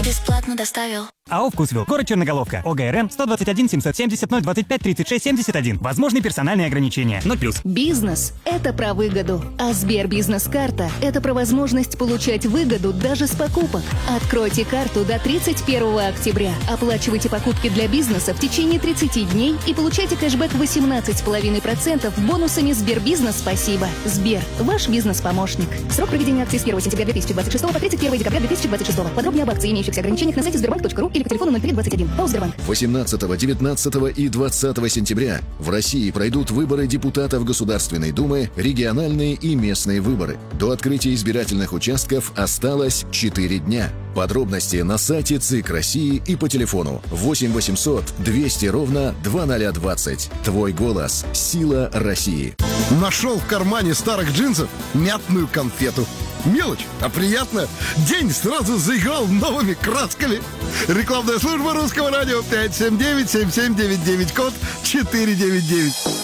бесплатно доставил. АО «Вкусвилл», город Черноголовка, ОГРН 121 770 025 36 71. Возможны персональные ограничения. 0+. Бизнес – это про выгоду, а Сбербизнес-карта – это про возможность получать выгоду даже с покупок. Откройте карту до 31 октября. Оплачивайте покупки для бизнеса в течение 30 дней и получайте кэшбэк 18,5% бонусами «Сбербизнес Спасибо». Сбер – ваш бизнес-помощник. Срок проведения акции с 1 сентября 2026 по 31 декабря 2026. Подробнее об акции и имеющихся ограничениях на сайте sberbank.ru или по телефону 0321. ПАО «Сбербанк». 18, 19 и 20 сентября в России пройдут выборы депутатов Государственной Думы, региональные и местные выборы. До открытия избирательных участков осталось 4 дня. Подробности на сайте ЦИК России и по телефону 8 800 200 ровно 2020. Твой голос – сила России. Нашел в кармане старых джинсов мятную конфету. Мелочь, а приятно. День сразу заиграл новыми красками. Рекламная служба Русского радио 579-7799, код 499.